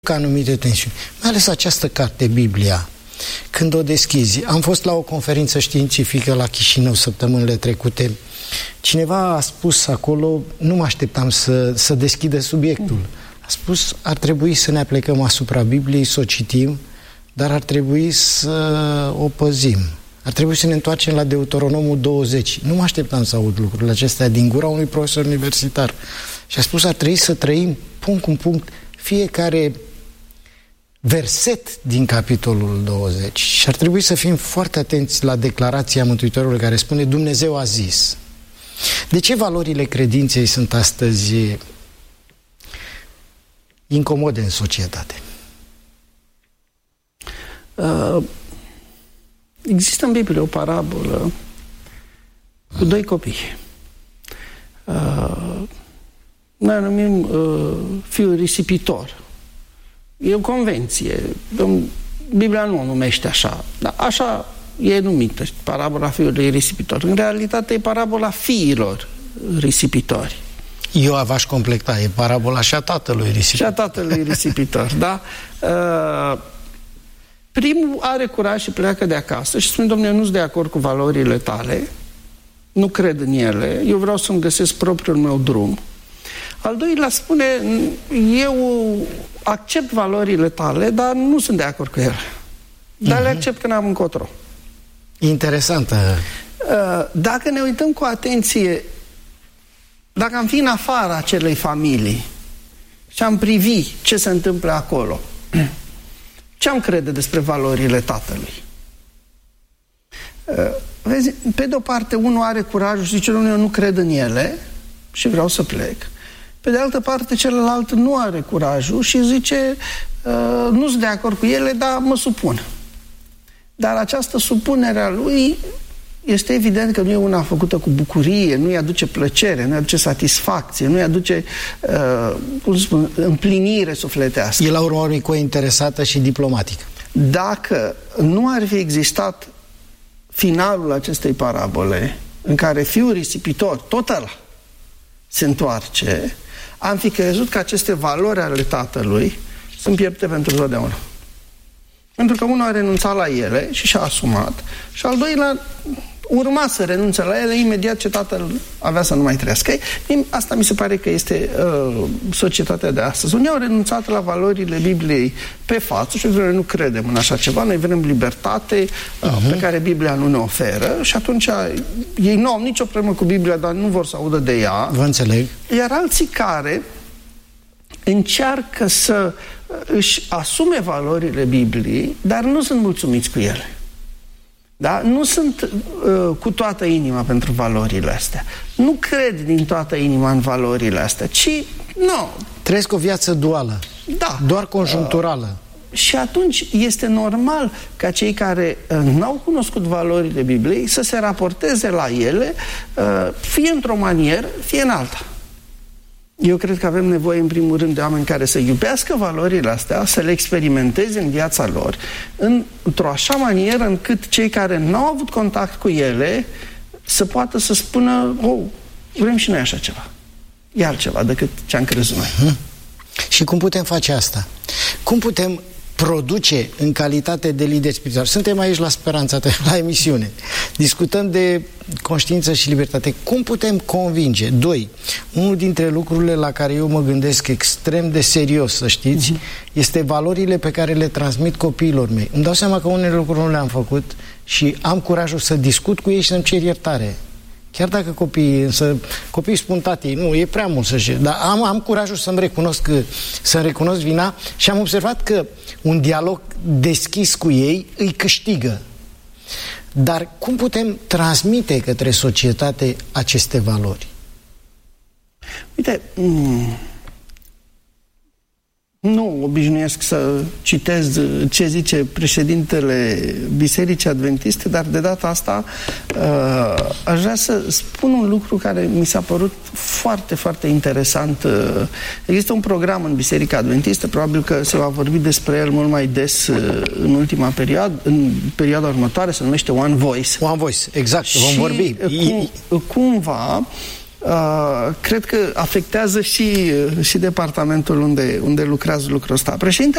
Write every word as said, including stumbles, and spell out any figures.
ca anumite tensiuni. Mai ales această carte, Biblia, când o deschizi. Am fost la o conferință științifică la Chișinău săptămânile trecute. Cineva a spus acolo, nu mă așteptam să, să deschidă subiectul. A spus, ar trebui să ne aplecăm asupra Bibliei, să o citim, dar ar trebui să o păzim. Ar trebui să ne întoarcem la Deuteronomul douăzeci. Nu mă așteptam să aud lucrurile acestea din gura unui profesor universitar. Și a spus, ar trebui să trăim punct cu punct fiecare verset din capitolul douăzeci. Și ar trebui să fim foarte atenți la declarația Mântuitorului care spune, Dumnezeu a zis. De ce valorile credinței sunt astăzi incomode în societate? Uh, există în Biblie o parabolă cu doi copii. Uh, noi numim uh, fiul risipitor. E o convenție. Biblia nu o numește așa, dar așa e numită, parabola fiului risipitor. În realitate e parabola fiilor risipitori. Eu v-aș completa, e parabola și a tatălui risipitor. Și a tatălui risipitor, da? Uh, primul are curaj și pleacă de acasă și spune, Dom'le, nu-s de acord cu valorile tale, nu cred în ele, eu vreau să-mi găsesc propriul meu drum. Al doilea spune, eu accept valorile tale, dar nu sunt de acord cu ele. Dar uh-huh. le accept că n-am încotro. Interesantă. Dacă ne uităm cu atenție, dacă am fi în afara acelei familii și am privi ce se întâmplă acolo, ce am crede despre valorile tatălui? Vezi, pe de o parte, unul are curajul și zice, eu nu cred în ele și vreau să plec. Pe de altă parte, celălalt nu are curajul și zice, nu sunt de acord cu ele, dar mă supun. Dar această supunere a lui este evident că nu e una făcută cu bucurie, nu-i aduce plăcere, nu-i aduce satisfacție, nu-i aduce uh, cum spun, împlinire sufletească. E la urma urmei cointeresată și diplomatică. Dacă nu ar fi existat finalul acestei parabole, în care fiul risipitor, tot ăla, se întoarce, am fi crezut că aceste valori ale tatălui sunt piepte pentru totdeauna. Pentru că unul a renunțat la ele și și-a asumat și al doilea urma să renunțe la ele imediat ce tatăl avea să nu mai trăiască. Asta mi se pare că este uh, societatea de astăzi. Unii au renunțat la valorile Bibliei pe față și noi nu credem în așa ceva. Noi vrem libertate uh, uh-huh. pe care Biblia nu ne oferă și atunci ei nu au nicio problemă cu Biblia, dar nu vor să audă de ea. Vă înțeleg. Iar alții care încearcă să își asume valorile Bibliei, dar nu sunt mulțumiți cu ele. Da? Nu sunt uh, cu toată inima pentru valorile astea. Nu cred din toată inima în valorile astea, ci nu. Trăiesc o viață duală. Da. Doar conjuncturală. Uh, și atunci este normal ca cei care uh, n-au cunoscut valorile Bibliei să se raporteze la ele, uh, fie într-o manieră, fie în alta. Eu cred că avem nevoie, în primul rând, de oameni care să iubească valorile astea, să le experimenteze în viața lor, într-o așa manieră încât cei care n-au avut contact cu ele să poată să spună, oh, vrem și noi așa ceva. E altceva decât ce am crezut noi. Hmm. Și cum putem face asta? Cum putem produce în calitate de lideri spirituali? Suntem aici la Speranța, la emisiune. Discutăm de conștiință și libertate. Cum putem convinge? Doi, unul dintre lucrurile la care eu mă gândesc extrem de serios, să știți, uh-huh. este valorile pe care le transmit copiilor mei. Îmi dau seama că unele lucruri nu le-am făcut și am curajul să discut cu ei și să-mi cer iertare. Chiar dacă copiii, însă, copiii spun, tati, nu, e prea mult să-și... Dar am, am curajul să-mi recunosc, să-mi recunosc vina și am observat că un dialog deschis cu ei îi câștigă. Dar cum putem transmite către societate aceste valori? Uite, nu obișnuiesc să citez ce zice președintele Bisericii Adventiste, dar de data asta uh, aș vrea să spun un lucru care mi s-a părut foarte, foarte interesant. Uh, există un program în Biserica Adventistă, probabil că se va vorbi despre el mult mai des uh, în ultima perioadă, în perioada următoare, se numește One Voice. One Voice, exact, vom și vorbi. Cum, cumva uh, cred că afectează și, și departamentul unde, unde lucrează lucrul ăsta. Președintele